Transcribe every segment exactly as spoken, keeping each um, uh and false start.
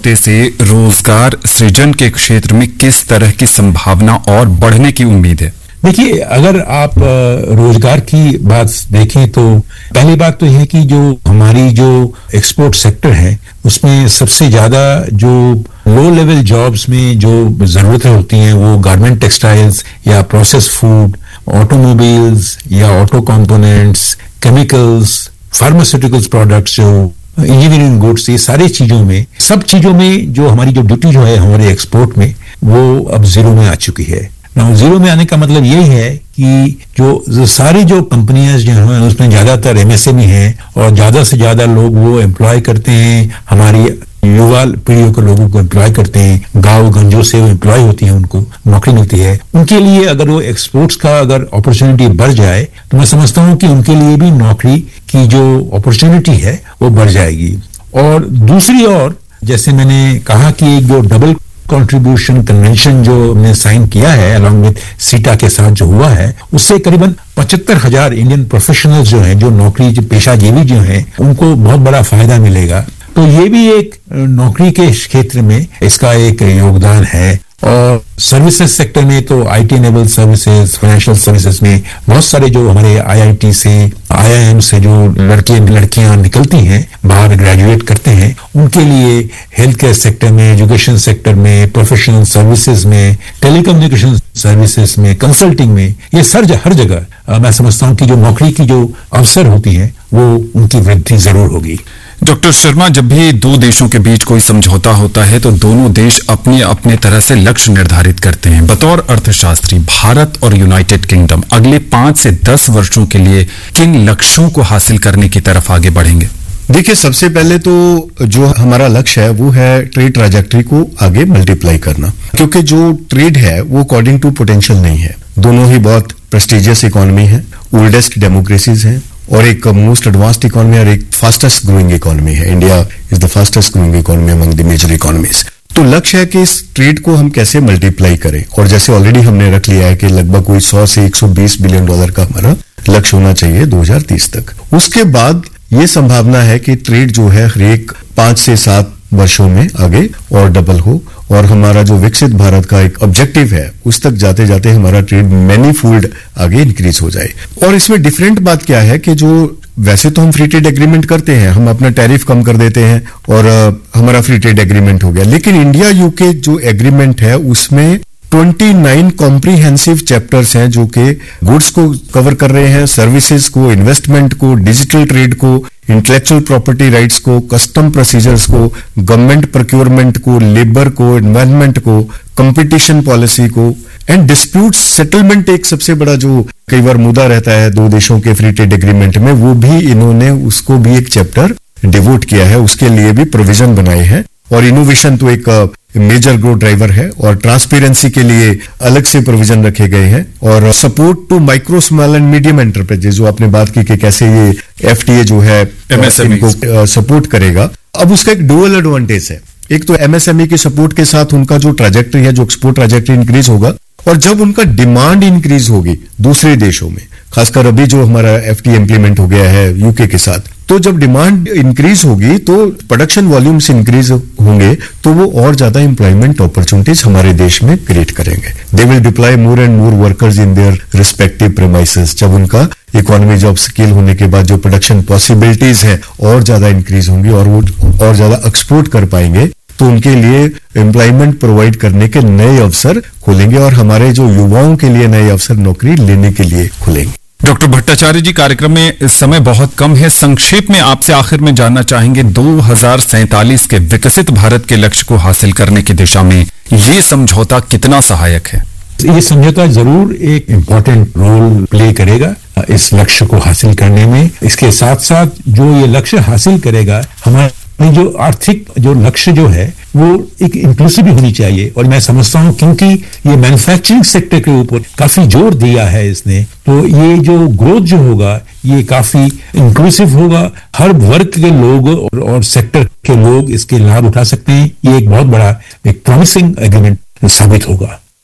समझौते से रोजगार सृजन के क्षेत्र में किस तरह की संभावना और बढ़ने की उम्मीद है? देखिए, अगर आप रोजगार की बात देखें तो पहली बात तो यह कि जो हमारी जो एक्सपोर्ट सेक्टर है उसमें सबसे ज्यादा जो लो लेवल जॉब्स में जो जरूरतें होती हैं वो गारमेंट टेक्सटाइल्स या प्रोसेस फूड, ऑटोमोबाइल्स या auto components, chemicals, pharmaceuticals products, जो इंजीनियरिंग गुड्स, ये सारी चीजों में सब चीजों में जो हमारी जो ड्यूटी जो है हमारे एक्सपोर्ट में वो अब जीरो में आ चुकी है। जीरो में आने का मतलब यही है कि जो, जो सारी जो कंपनियां जो हैं उसमें ज्यादातर एमएसएमई हैं और ज्यादा से ज्यादा लोग वो एम्प्लॉय करते हैं, हमारी युवा पीढ़ियों के लोगों को एम्प्लॉय करते हैं, गांव गंजों से वो एम्प्लॉय होती है, उनको नौकरी मिलती है। उनके लिए अगर वो एक्सपोर्ट्स का अगर अपॉर्चुनिटी बढ़ जाए तो मैं समझता हूं कि उनके लिए भी नौकरी की जो अपॉर्चुनिटी है वो बढ़ जाएगी। और दूसरी ओर जैसे मैंने कहा कि जो डबल कंट्रीब्यूशन कन्वेंशन जो हमने साइन किया है अलॉन्ग विद सीटा के साथ जो हुआ है, उससे करीबन पचहत्तर हजार इंडियन प्रोफेशनल्स जो हैं, जो नौकरी जो पेशाजीवी जो हैं, उनको बहुत बड़ा फायदा मिलेगा। तो ये भी एक नौकरी के क्षेत्र में इसका एक योगदान है। और सर्विसेज सेक्टर में तो IT enabled services, financial services में बहुत सारे जो हमारे आईआईटी से, आईआईएम से जो लड़के लड़कियां निकलती हैं, बाहर ग्रेजुएट करते हैं, उनके लिए हेल्थ केयर सेक्टर में, एजुकेशन सेक्टर में, प्रोफेशनल सर्विसेज में, टेलीकम्युनिकेशन सर्विसेज में, कंसल्टिंग में, ये सर हर जगह मैं समझता हूं कि जो नौकरी की जो अवसर होती हैं वो उनकी वृद्धि जरूर होगी। डॉक्टर शर्मा, जब भी दो देशों के बीच कोई समझौता होता है तो दोनों देश अपने अपने तरह से लक्ष्य निर्धारित करते हैं। बतौर अर्थशास्त्री, भारत और यूनाइटेड किंगडम अगले पांच से दस वर्षों के लिए किन लक्ष्यों को हासिल करने की तरफ आगे बढ़ेंगे? देखिए, सबसे पहले तो जो हमारा लक्ष्य है वो है ट्रेड ट्रैजेक्टरी को आगे मल्टीप्लाई करना, क्योंकि जो ट्रेड है वो अकॉर्डिंग टू पोटेंशियल नहीं है। दोनों ही बहुत प्रेस्टिजियस इकोनॉमी है, ओल्डेस्ट डेमोक्रेसीज हैं और एक मोस्ट एडवांस्ड इकोनॉमी और एक फास्टेस्ट ग्रोइंग इकोनॉमी है। India is the fastest growing economy among the major economies. तो लक्ष्य है कि इस ट्रेड को हम कैसे मल्टीप्लाई करें, और जैसे ऑलरेडी हमने रख लिया है कि लगभग कोई सौ से एक सौ बीस बिलियन डॉलर का हमारा लक्ष्य होना चाहिए दो हज़ार तीस तक। उसके बाद ये संभावना है कि ट्रेड जो है हर एक पांच से सात वर्षों में आगे और डबल हो, और हमारा जो विकसित भारत का एक ऑब्जेक्टिव है उस तक जाते जाते हमारा ट्रेड मैनीफोल्ड आगे इंक्रीज हो जाए। और इसमें डिफरेंट बात क्या है कि जो वैसे तो हम फ्री ट्रेड एग्रीमेंट करते हैं, हम अपना टैरिफ कम कर देते हैं और आ, हमारा फ्री ट्रेड एग्रीमेंट हो गया, लेकिन इंडिया यूके जो एग्रीमेंट है उसमें उनतीस कॉम्प्रिहेंसिव चैप्टर्स हैं जो कि गुड्स को कवर कर रहे हैं, सर्विसेज को, इन्वेस्टमेंट को, डिजिटल ट्रेड को, इंटेलेक्चुअल प्रॉपर्टी राइट्स को, कस्टम प्रोसीजर्स को, गवर्नमेंट प्रोक्योरमेंट को, लेबर को, एनवायरमेंट को, कंपटीशन पॉलिसी को, एंड डिस्प्यूट सेटलमेंट एक सबसे बड़ा जो कई बार मुद्दा रहता है दो देशों के फ्री ट्रेड एग्रीमेंट में, वो भी इन्होंने उसको भी एक चैप्टर डिवोट किया है, उसके लिए भी प्रोविजन बनाए हैं। और इनोवेशन तो एक मेजर ग्रोथ ड्राइवर है, और ट्रांसपेरेंसी के लिए अलग से प्रोविजन रखे गए हैं, और support to micro small and medium enterprises जो आपने बात की कि कैसे ये एफटीए जो है एमएसएमई को सपोर्ट करेगा। अब उसका एक डुअल एडवांटेज है, एक तो एमएसएमई के सपोर्ट के साथ उनका जो ट्रैजेक्टरी है, जो एक्सपोर्ट ट्रैजेक्टरी इंक्रीज होगा, और जब उनका डिमांड इंक्रीज होगी दूसरे देशों में, खासकर अभी जो हमारा एफटीए इंप्लीमेंट हो गया है यूके के साथ, तो जब डिमांड इंक्रीज होगी तो प्रोडक्शन वॉल्यूम्स इंक्रीज होंगे, तो वो और ज्यादा एम्प्लॉयमेंट अपॉर्चुनिटीज हमारे देश में क्रिएट करेंगे। They will deploy more and more workers in their respective premises. जब उनका इकोनॉमी जॉब स्केल होने के बाद जो प्रोडक्शन पॉसिबिलिटीज है और ज्यादा इंक्रीज होंगी और वो और ज्यादा एक्सपोर्ट कर पाएंगे, तो उनके लिए एम्प्लॉयमेंट प्रोवाइड करने के नए अवसर खुलेंगे, और हमारे जो युवाओं के लिए नए अवसर नौकरी लेने के लिए खुलेंगे। डॉक्टर भट्टाचार्य जी, कार्यक्रम में समय बहुत कम है, संक्षेप में आपसे आखिर में जानना चाहेंगे, दो हज़ार सैंतालीस के विकसित भारत के लक्ष्य को हासिल करने की दिशा में ये समझौता कितना सहायक है? ये समझौता जरूर एक इम्पोर्टेंट रोल प्ले करेगा इस लक्ष्य को हासिल करने में। इसके साथ साथ जो ये लक्ष्य हासिल करेगा, हमारे जो आर्थिक जो लक्ष्य जो है वो एक इंक्लूसिव भी होनी चाहिए। और मैं समझता हूं क्योंकि ये मैन्युफैक्चरिंग सेक्टर के ऊपर काफी जोर दिया है इसने, तो ये जो ग्रोथ जो होगा ये काफी इंक्लूसिव होगा, हर वर्ग के लोग और, और सेक्टर के लोग इसके लाभ उठा सकते हैं। ये एक बहुत बड़ा एक प्रॉमिसिंग एग्रीमेंट साबित होगा।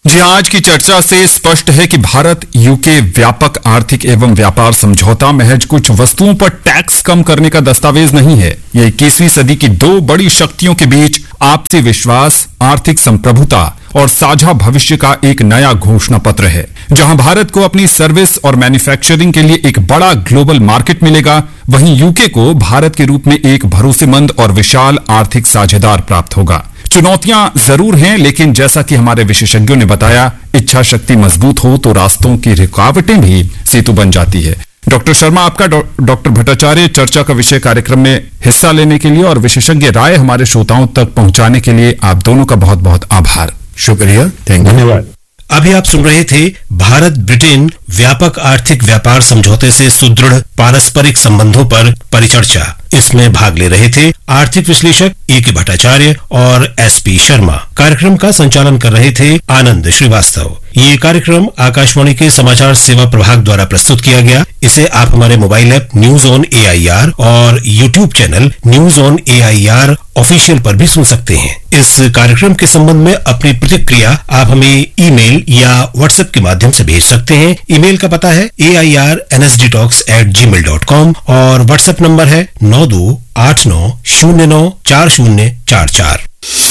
जी, आज की चर्चा से स्पष्ट है कि भारत यूके व्यापक आर्थिक एवं व्यापार समझौता महज कुछ वस्तुओं पर टैक्स कम करने का दस्तावेज नहीं है। यह इक्कीसवीं सदी की दो बड़ी शक्तियों के बीच आपसी विश्वास, आर्थिक संप्रभुता और साझा भविष्य का एक नया घोषणा पत्र है। जहां भारत को अपनी सर्विस और मैन्युफैक्चरिंग के लिए एक बड़ा ग्लोबल मार्केट मिलेगा, वहीं यूके को भारत के रूप में एक भरोसेमंद और विशाल आर्थिक साझेदार प्राप्त होगा। चुनौतियां जरूर हैं, लेकिन जैसा कि हमारे विशेषज्ञों ने बताया, इच्छा शक्ति मजबूत हो तो रास्तों की रुकावटें भी सेतु बन जाती है। डॉक्टर शर्मा, आपका डॉक्टर भट्टाचार्य चर्चा का विषय कार्यक्रम में हिस्सा लेने के लिए और विशेषज्ञ राय हमारे श्रोताओं तक पहुंचाने के लिए आप दोनों का बहुत बहुत आभार। शुक्रिया, थैंक यू, धन्यवाद। अभी आप सुन रहे थे भारत ब्रिटेन व्यापक आर्थिक व्यापार समझौते से सुदृढ़ पारस्परिक संबंधों पर परिचर्चा। इसमें भाग ले रहे थे आर्थिक विश्लेषक ए के भट्टाचार्य और एस पी शर्मा। कार्यक्रम का संचालन कर रहे थे आनंद श्रीवास्तव। ये कार्यक्रम आकाशवाणी के समाचार सेवा प्रभाग द्वारा प्रस्तुत किया गया। इसे आप हमारे mobile app news on A I R और YouTube channel news on A I R official पर भी सुन सकते हैं। इस कार्यक्रम के संबंध में अपनी प्रतिक्रिया आप हमें ईमेल या व्हाट्सएप के माध्यम से भेज सकते हैं। ईमेल का पता है ए I R N S D talks eight ji mail dot com और व्हाट्सएप नंबर है नौ दो आठ नौ शून्य नौ चार शून्य चार चार।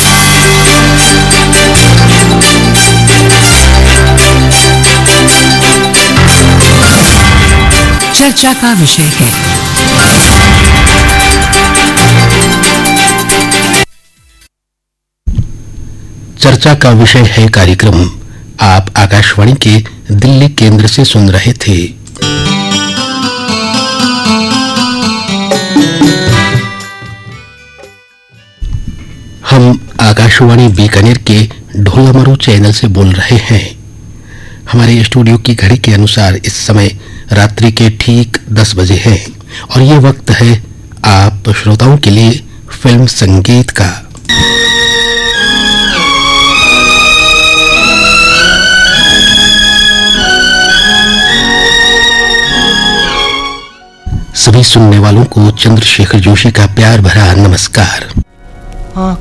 चर्चा का विषय है। चर्चा का विषय है कार्यक्रम आप आकाशवाणी के दिल्ली केंद्र से सुन रहे थे। हम आकाशवाणी बीकानेर के ढोलामरू चैनल से बोल रहे हैं। हमारे स्टूडियो की घड़ी के अनुसार इस समय रात्रि के ठीक दस बजे है और ये वक्त है आप श्रोताओं के लिए फिल्म संगीत का। सभी सुनने वालों को चंद्रशेखर जोशी का प्यार भरा नमस्कार।